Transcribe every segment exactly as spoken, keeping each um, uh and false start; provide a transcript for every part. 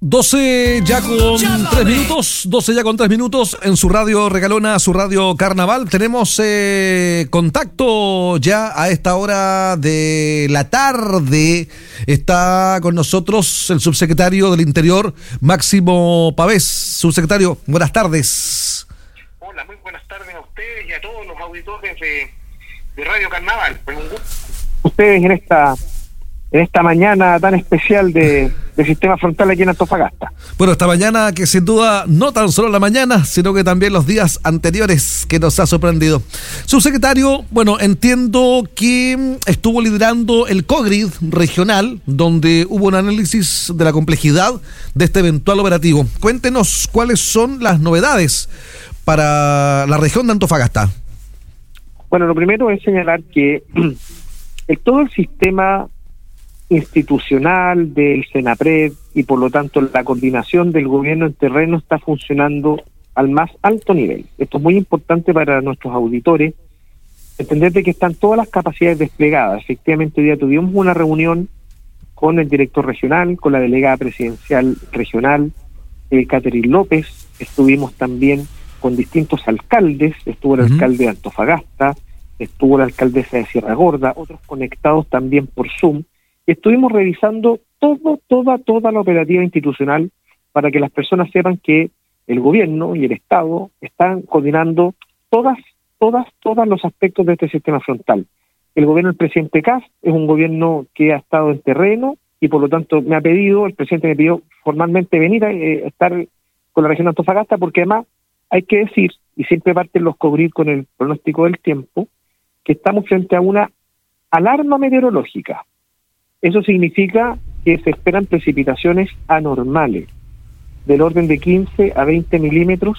doce ya con tres minutos, doce ya con tres minutos en su radio Regalona, su radio Carnaval. Tenemos eh, contacto ya a esta hora de la tarde. Está con nosotros el subsecretario del Interior, Máximo Pavés. Subsecretario, buenas tardes. Hola, muy buenas tardes a ustedes y a todos los auditores de, de Radio Carnaval. Pues un gusto. Ustedes en esta en esta mañana tan especial de, de Sistema Frontal aquí en Antofagasta. Bueno, esta mañana que sin duda no tan solo la mañana, sino que también los días anteriores que nos ha sorprendido. Subsecretario, bueno, entiendo que estuvo liderando el COGRID regional, donde hubo un análisis de la complejidad de este eventual operativo. Cuéntenos cuáles son las novedades para la región de Antofagasta. Bueno, lo primero es señalar que el, todo el sistema institucional del SENAPRED y por lo tanto la coordinación del gobierno en terreno está funcionando al más alto nivel. Esto es muy importante para nuestros auditores, entender de que están todas las capacidades desplegadas. Efectivamente, hoy día tuvimos una reunión con el director regional, con la delegada presidencial regional, eh, Catherine López. Estuvimos también con distintos alcaldes, estuvo el uh-huh. alcalde de Antofagasta, estuvo la alcaldesa de Sierra Gorda, otros conectados también por Zoom. Estuvimos revisando todo, toda, toda la operativa institucional para que las personas sepan que el gobierno y el Estado están coordinando todas, todas, todos los aspectos de este sistema frontal. El gobierno del presidente Kast es un gobierno que ha estado en terreno y por lo tanto me ha pedido, el presidente me pidió formalmente venir a eh, estar con la región de Antofagasta, porque además hay que decir, y siempre parten los COGRID con el pronóstico del tiempo, que estamos frente a una alarma meteorológica. Eso significa que se esperan precipitaciones anormales, del orden de quince a veinte milímetros,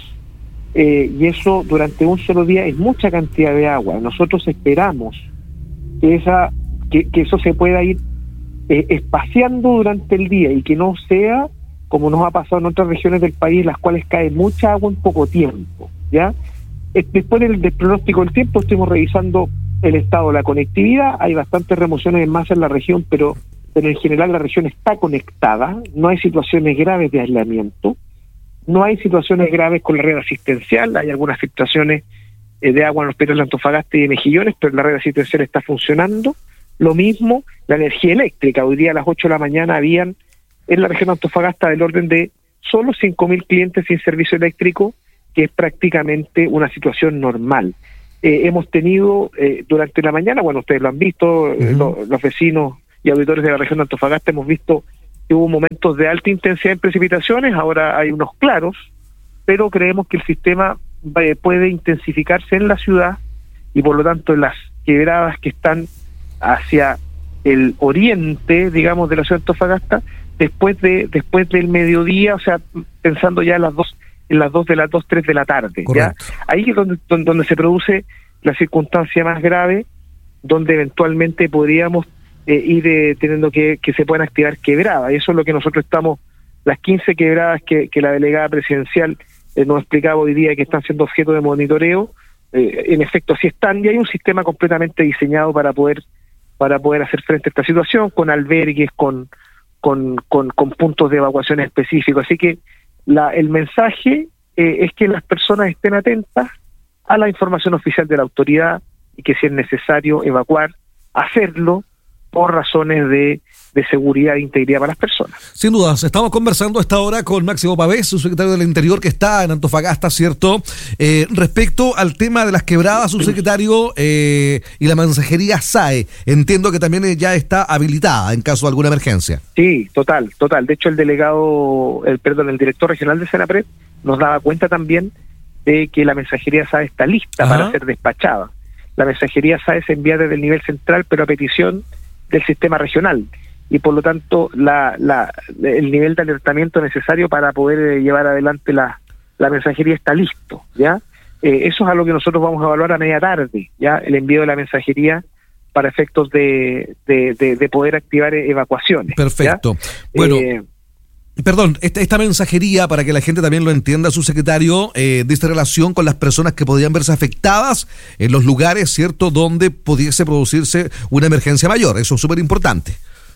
eh, y eso durante un solo día es mucha cantidad de agua. Nosotros esperamos que esa que, que eso se pueda ir eh, espaciando durante el día y que no sea como nos ha pasado en otras regiones del país, en las cuales cae mucha agua en poco tiempo, ¿ya? Después del, del pronóstico del tiempo estuvimos revisando el estado de la conectividad. Hay bastantes remociones en masa en la región, pero, pero en general la región está conectada, no hay situaciones graves de aislamiento, no hay situaciones graves con la red asistencial, hay algunas filtraciones eh, de agua en los hospitales de Antofagasta y de Mejillones, pero la red asistencial está funcionando. Lo mismo la energía eléctrica. Hoy día a las ocho de la mañana habían en la región de Antofagasta del orden de solo cinco mil clientes sin servicio eléctrico, que es prácticamente una situación normal. Eh, hemos tenido eh, durante la mañana, bueno, ustedes lo han visto, uh-huh. eh, lo, los vecinos y auditores de la región de Antofagasta, hemos visto que hubo momentos de alta intensidad en precipitaciones, ahora hay unos claros, pero creemos que el sistema eh, puede intensificarse en la ciudad y por lo tanto en las quebradas que están hacia el oriente, digamos, de la ciudad de Antofagasta, después de después del mediodía, o sea, pensando ya en las dos en las dos de las dos, tres de la tarde. Correcto. ¿Ya? Ahí es donde, donde, donde se produce la circunstancia más grave, donde eventualmente podríamos eh, ir eh, teniendo que, que se puedan activar quebradas. Y eso es lo que nosotros estamos, las quince quebradas que, que la delegada presidencial eh, nos explicaba hoy día que están siendo objeto de monitoreo, eh, en efecto así están, y hay un sistema completamente diseñado para poder para poder hacer frente a esta situación, con albergues, con con, con, con puntos de evacuación específicos. Así que La, el mensaje eh, es que las personas estén atentas a la información oficial de la autoridad y que si es necesario evacuar, hacerlo por razones de, de seguridad e integridad para las personas. Sin dudas, estamos conversando a esta hora con Máximo Pavés, subsecretario del Interior, que está en Antofagasta, ¿cierto? Eh, respecto al tema de las quebradas, subsecretario, eh, y la mensajería S A E, entiendo que también ya está habilitada en caso de alguna emergencia. Sí, total, total. De hecho, el delegado, el perdón, el director regional de SENAPRED nos daba cuenta también de que la mensajería S A E está lista Ajá. para ser despachada. La mensajería S A E se envía desde el nivel central, pero a petición del sistema regional, y por lo tanto la, la el nivel de alertamiento necesario para poder eh, llevar adelante la, la mensajería está listo, ¿ya? Eh, eso es algo que nosotros vamos a evaluar a media tarde, ¿ya? El envío de la mensajería para efectos de, de, de, de poder activar evacuaciones. Perfecto. ¿Ya? Bueno, eh, Perdón, esta, esta mensajería, para que la gente también lo entienda, subsecretario, eh, dice relación con las personas que podrían verse afectadas en los lugares, ¿cierto?, donde pudiese producirse una emergencia mayor. Eso es súper importante.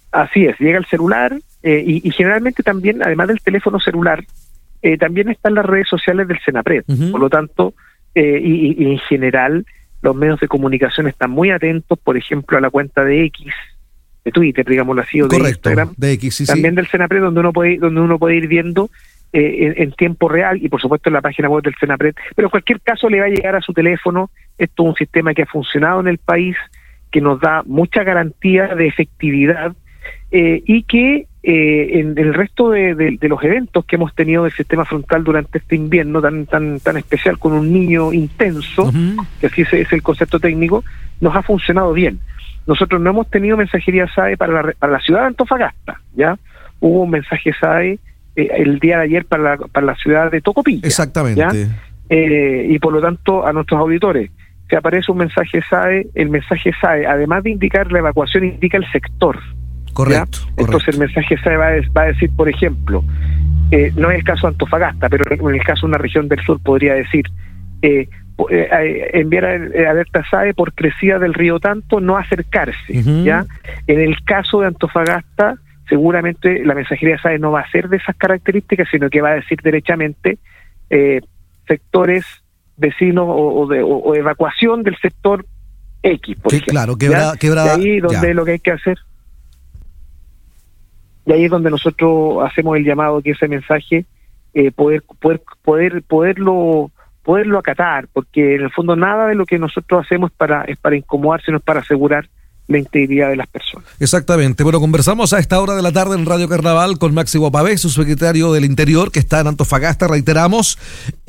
Así es, llega el celular eh, y, y generalmente también, además del teléfono celular, eh, también están las redes sociales del Senapred. Uh-huh. Por lo tanto, eh, y, y en general los medios de comunicación están muy atentos, por ejemplo, a la cuenta de X, de Twitter, digámoslo así, o de Correcto, Instagram, de X, sí, también sí. del Senapred, donde uno puede, donde uno puede ir viendo eh, en, en tiempo real y por supuesto en la página web del Senapred, pero en cualquier caso le va a llegar a su teléfono. Esto es un sistema que ha funcionado en el país, que nos da mucha garantía de efectividad eh, y que eh, en el resto de, de, de los eventos que hemos tenido del sistema frontal durante este invierno tan tan tan especial, con un niño intenso, uh-huh. que así es, es el concepto técnico, nos ha funcionado bien. Nosotros no hemos tenido mensajería S A E para la, para la ciudad de Antofagasta, ¿ya? Hubo un mensaje S A E eh, el día de ayer para la, para la ciudad de Tocopilla. Exactamente. ¿Ya? Eh, y por lo tanto, a nuestros auditores, si aparece un mensaje S A E, el mensaje S A E, además de indicar la evacuación, indica el sector. Correcto, correcto. Entonces el mensaje S A E va a, va a decir, por ejemplo, eh, no es el caso de Antofagasta, pero en el caso de una región del sur podría decir, eh, eh, enviar alerta S A E por crecida del río Tanto, no acercarse. Uh-huh. ¿Ya? En el caso de Antofagasta, seguramente la mensajería S A E no va a ser de esas características, sino que va a decir derechamente eh, sectores vecinos o, o, de, o, o evacuación del sector X, por sí, ejemplo. Claro, quebra, quebra, y ahí donde ya. lo que hay que hacer, y ahí es donde nosotros hacemos el llamado que ese mensaje eh, poder poder poder poderlo poderlo acatar, porque en el fondo nada de lo que nosotros hacemos para es para incomodar, sino es para asegurar la integridad de las personas. Exactamente. Bueno, conversamos a esta hora de la tarde en Radio Carnaval con Maxi Guapabé, su secretario del Interior, que está en Antofagasta, reiteramos.